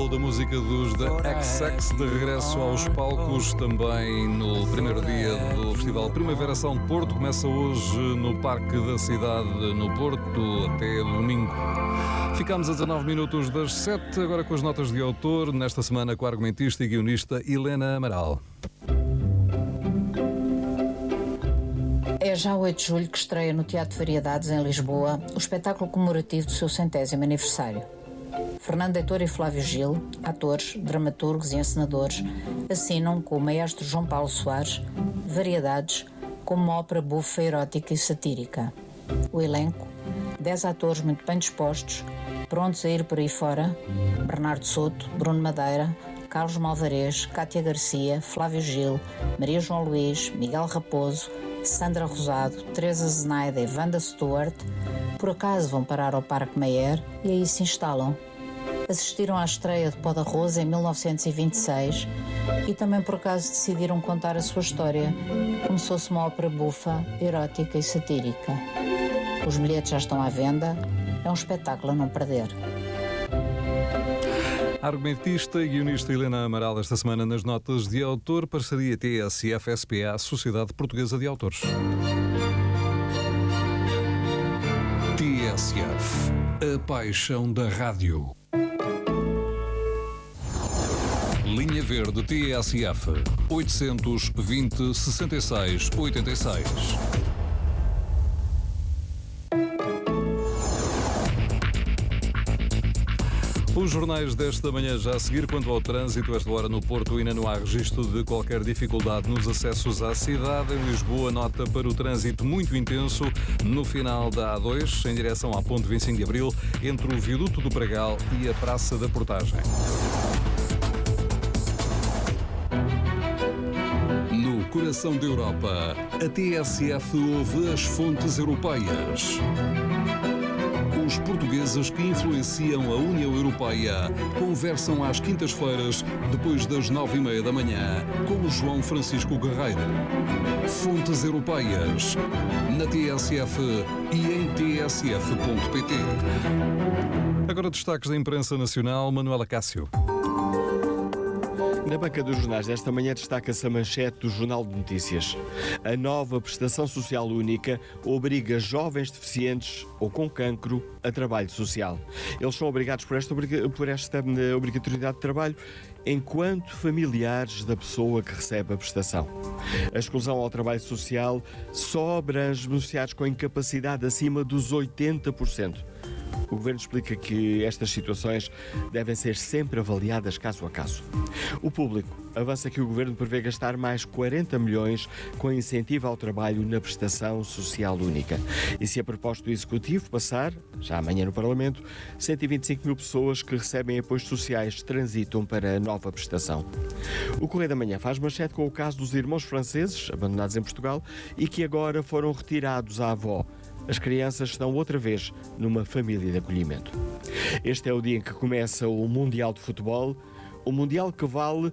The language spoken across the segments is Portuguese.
Soul, da música dos The XX, de regresso aos palcos também no primeiro dia do Festival Primavera Sound de Porto. Começa hoje no Parque da Cidade, no Porto, até domingo. Ficámos a 19 minutos das 7, agora com as notas de autor, nesta semana com a argumentista e guionista Helena Amaral. É já 8 de julho que estreia no Teatro Variedades, em Lisboa, o espetáculo comemorativo do seu 100º aniversário. Fernando Heitor e Flávio Gil, atores, dramaturgos e encenadores, assinam com o maestro João Paulo Soares Variedades como uma ópera bufa, erótica e satírica. O elenco, 10 atores muito bem dispostos, prontos a ir por aí fora: Bernardo Soto, Bruno Madeira, Carlos Malvarez, Cátia Garcia, Flávio Gil, Maria João Luís, Miguel Raposo, Sandra Rosado, Teresa Zenaida e Wanda Stewart, por acaso vão parar ao Parque Mayer e aí se instalam. Assistiram à estreia de Pó da Rosa em 1926 e também por acaso decidiram contar a sua história como se fosse uma ópera bufa, erótica e satírica. Os bilhetes já estão à venda, é um espetáculo a não perder. A argumentista e guionista Helena Amaral, esta semana nas notas de autor, parceria TSF-SPA, Sociedade Portuguesa de Autores. TSF, a paixão da rádio. Linha Verde TSF 820 66 86. Os jornais desta manhã já a seguir. Quanto ao trânsito, esta hora no Porto ainda não há registro de qualquer dificuldade nos acessos à cidade. Em Lisboa, nota para o trânsito muito intenso no final da A2, em direção à Ponte 25 de Abril, entre o Viaduto do Pragal e a Praça da Portagem. No coração da Europa, a TSF ouve as fontes europeias. Os portugueses que influenciam a União Europeia conversam às quintas-feiras, depois das 9h30 da manhã, com o João Francisco Guerreiro. Fontes Europeias, na TSF e em tsf.pt. Agora destaques da imprensa nacional, Manuela Cássio. Na banca dos jornais desta manhã destaca-se a manchete do Jornal de Notícias. A nova prestação social única obriga jovens deficientes ou com cancro a trabalho social. Eles são obrigados por esta obrigatoriedade de trabalho enquanto familiares da pessoa que recebe a prestação. A exclusão ao trabalho social só abrange beneficiários com incapacidade acima dos 80%. O Governo explica que estas situações devem ser sempre avaliadas caso a caso. O Público avança que o Governo prevê gastar mais 40 milhões com incentivo ao trabalho na prestação social única. E se a proposta do Executivo passar, já amanhã no Parlamento, 125 mil pessoas que recebem apoios sociais transitam para a nova prestação. O Correio da Manhã faz manchete com o caso dos irmãos franceses, abandonados em Portugal, e que agora foram retirados à avó. As crianças estão outra vez numa família de acolhimento. Este é o dia em que começa o Mundial de Futebol, o Mundial que vale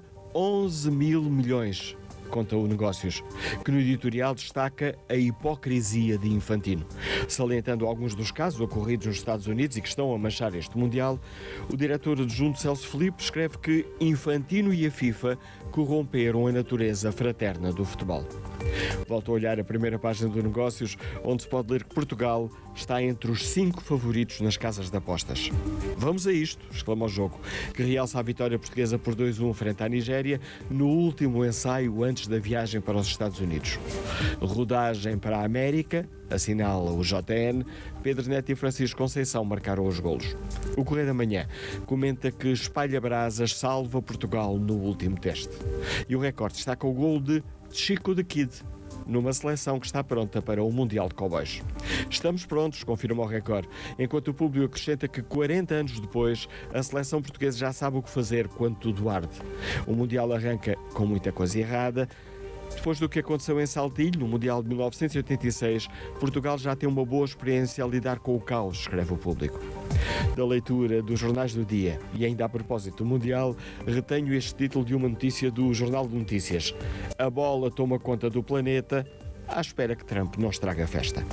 11 mil milhões, conta o Negócios, que no editorial destaca a hipocrisia de Infantino. Salientando alguns dos casos ocorridos nos Estados Unidos e que estão a manchar este Mundial, o diretor adjunto Celso Filipe escreve que Infantino e a FIFA corromperam a natureza fraterna do futebol. Volto a olhar a primeira página do Negócios, onde se pode ler que Portugal está entre os 5 favoritos nas casas de apostas. Vamos a isto, exclama o jogo, que realça a vitória portuguesa por 2-1 frente à Nigéria no último ensaio antes da viagem para os Estados Unidos. Rodagem para a América, assinala o JN, Pedro Neto e Francisco Conceição marcaram os golos. O Correio da Manhã comenta que Espalha Brasas salva Portugal no último teste. E o Record destaca o gol de Chico the Kid, numa seleção que está pronta para o Mundial de Cowboys. Estamos prontos, confirma o Record, enquanto o público acrescenta que 40 anos depois a seleção portuguesa já sabe o que fazer quando tudo arde. O Mundial arranca com muita coisa errada. Depois do que aconteceu em Saltilho, no Mundial de 1986, Portugal já tem uma boa experiência a lidar com o caos, escreve o Público. Da leitura dos jornais do dia e ainda a propósito do Mundial, retenho este título de uma notícia do Jornal de Notícias. A bola toma conta do planeta à espera que Trump não estrague a festa.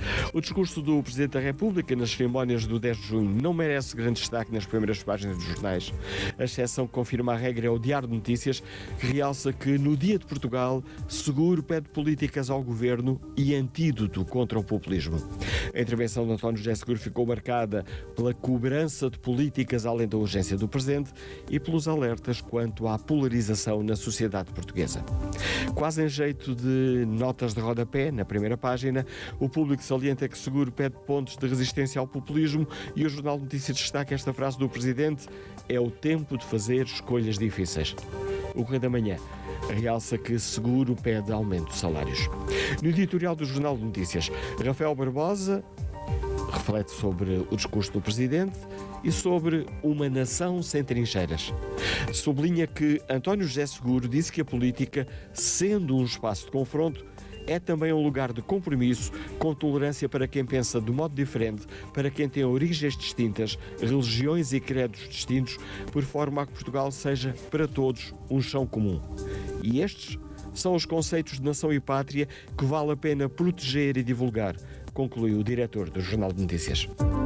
O discurso do Presidente da República nas cerimónias do 10 de junho não merece grande destaque nas primeiras páginas dos jornais. A exceção que confirma a regra é o Diário de Notícias, que realça que no Dia de Portugal, Seguro pede políticas ao Governo e antídoto contra o populismo. A intervenção de António José Seguro ficou marcada pela cobrança de políticas além da urgência do presente e pelos alertas quanto à polarização na sociedade portuguesa. Quase em jeito de notas de rodapé, na primeira página, o Público salienta que Seguro pede pontos de resistência ao populismo e o Jornal de Notícias destaca esta frase do Presidente: é o tempo de fazer escolhas difíceis. O Correio da Manhã realça que Seguro pede aumento de salários. No editorial do Jornal de Notícias, Rafael Barbosa reflete sobre o discurso do Presidente e sobre uma nação sem trincheiras. Sublinha que António José Seguro disse que a política, sendo um espaço de confronto, é também um lugar de compromisso, com tolerância para quem pensa de modo diferente, para quem tem origens distintas, religiões e credos distintos, por forma a que Portugal seja, para todos, um chão comum. E estes são os conceitos de nação e pátria que vale a pena proteger e divulgar, concluiu o diretor do Jornal de Notícias.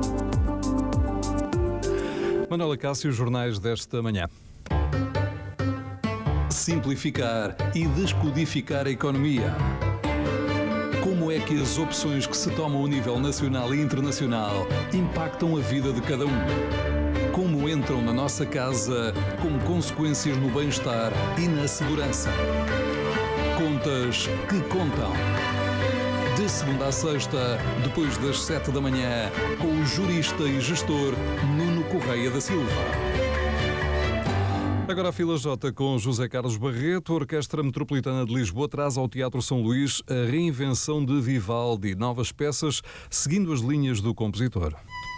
Manuela Cássio, jornais desta manhã. Simplificar e descodificar a economia. Como é que as opções que se tomam a nível nacional e internacional impactam a vida de cada um? Como entram na nossa casa como consequências no bem-estar e na segurança? Contas que contam. De segunda a sexta, depois das 7 da manhã, com o jurista e gestor Nuno Correia da Silva. Agora a Fila J com José Carlos Barreto. A Orquestra Metropolitana de Lisboa traz ao Teatro São Luís a reinvenção de Vivaldi, novas peças seguindo as linhas do compositor.